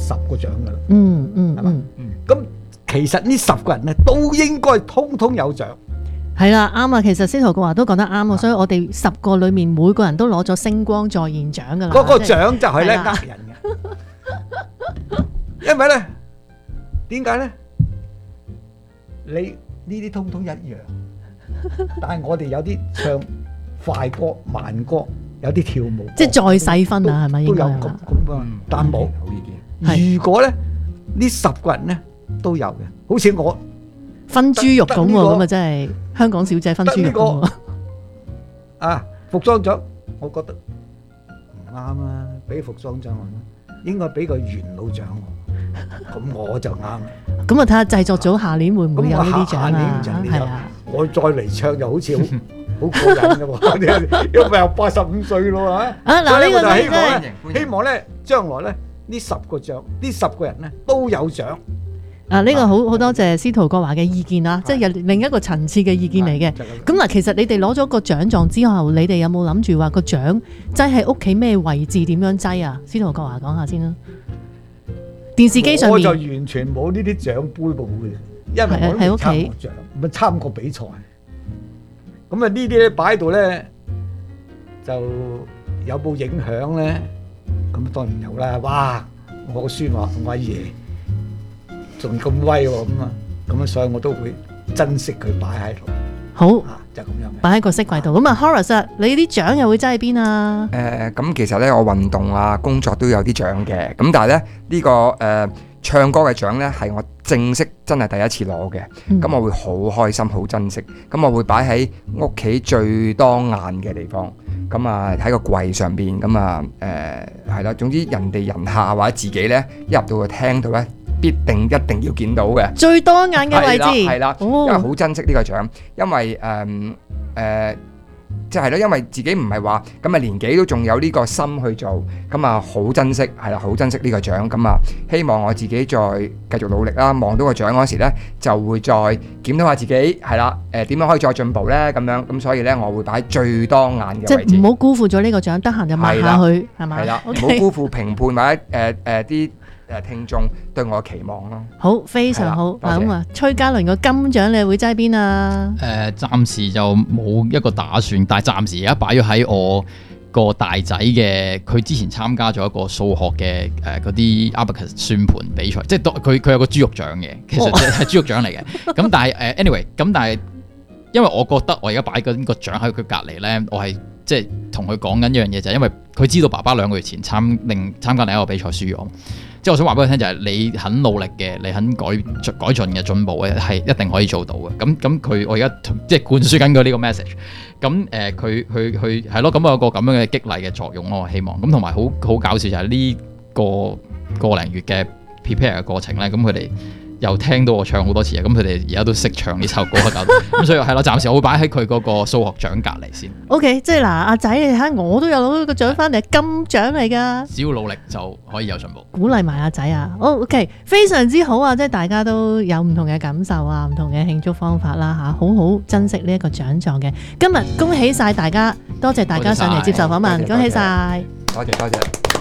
10個獎㗎啦。係嘛？ 嗯嗯嗯， 咁其實呢10個人咧都應該通通有獎。 係啦，啱啊。其實司徒國華都講得啱啊，所以我哋10個裏面每個人都攞咗星光在現獎㗎啦。 嗰個獎就係咧係啦人嘅，因為咧點解咧？你呢啲通通一樣，但係我哋有啲唱快歌、慢歌，有啲跳舞， 即係再細分啊，係咪應該啊？ 都有咁啊？但冇。 好意見。 係如果咧呢10個人咧都有嘅，好似我分豬肉咁喎， 得呢個咁啊真係香港小姐分豬肉咁喎。 啊服裝獎，我覺得唔啱啊，俾服裝獎我啦，應該俾個元老獎我，咁我就啱啦。 咁啊睇下製作組下年會唔會有呢啲獎下年啊？ 就呢啲係啊， 我再嚟唱就好似好過癮嘅喎，因為又85歲咯嚇。 啊嗱呢個所以我就希望真係咧，希望咧將來咧呢10個獎，呢10個人咧都有獎。 啊呢個好多謝司徒國華嘅意見啦，即係有另一個層次嘅意見嚟嘅。咁嗱，其實你哋攞咗個獎狀之後，你哋有冇諗住話個獎擠喺屋企咩位置，點樣擠啊？司徒國華講下先啦。電視機上我就面完全冇呢啲獎杯冇嘅，因為我都係喺未屋企參過獎，咪參過比賽。咁啊呢啲咧擺喺度咧，就有冇影響咧？咁當然有啦。哇！我個孫話我阿爺仲咁威喎，咁啊，所以我都會珍惜佢擺喺度。 好啊，就咁樣嘅。 擺喺個飾櫃度。咁啊，Horace 啊，你啲獎又會擠喺邊啊？ 咁其實咧，我運動啊、工作都有啲獎嘅。咁但係咧，呢個唱歌嘅獎咧，係我正式真係第一次攞嘅。咁我會好開心、好珍惜。咁我會擺喺屋企最當眼嘅地方。咁啊喺個櫃上邊。咁啊係啦。總之人哋人客或者自己咧，一入到個廳度咧，一定要見到嘅。 最當眼嘅位置係啦，因為好珍惜呢個獎，因為即係咯，因為自己唔係話咁啊年紀都仲有呢個心去做，咁啊好珍惜，係啦，好珍惜呢個獎，咁啊希望我自己再繼續努力啦，望到個獎嗰時咧就會再檢討下自己，係啦，點樣可以再進步咧咁樣，咁所以咧我會擺最當眼嘅位置， 即係唔好辜負咗呢個獎，得閒就抹下佢，係嘛？ 係啦，唔好 OK 辜負評判或者啲聽眾對我嘅期望咯。 好，非常好。嗱咁啊，崔嘉倫個金獎你會擠邊啊？ 暫時就冇一個打算，但係暫時而家擺咗喺我個大仔嘅，佢之前參加咗一個數學嘅嗰啲 Abacus 算盤比賽，即係佢有個豬肉獎嘅，其實係豬肉獎嚟嘅。咁但係anyway，咁但係因為我覺得我而家擺緊個獎喺佢隔離咧，我係即係同佢講緊一樣嘢，就係因為佢知道爸爸2個月前參加另一個比賽輸咗。即係我想話俾佢聽，就係你肯努力嘅，你肯改進嘅進步嘅，係一定可以做到嘅。咁佢我而家即係灌輸緊佢呢個 message。咁佢係咯，咁我有個咁樣嘅激勵嘅作用咯。我希望咁同埋好搞笑就係呢個零月嘅 prepare 嘅過程咧，咁佢哋又聽到我唱好多次啊，咁佢哋而家都識唱呢首歌搞到，咁所以係咯，暫時我會擺喺佢嗰個數學獎隔離先。 OK， 即係嗱，阿仔你睇下，我都有攞個獎翻嚟，金獎嚟㗎。 只要努力就可以有進步。 鼓勵埋阿仔啊！OK， 非常之好啊！即係大家都有唔同嘅感受啊，唔同嘅慶祝方法啦嚇，好好珍惜呢一個獎狀嘅。今日恭喜晒大家，多謝大家上嚟接受訪問，恭喜晒！ 多謝。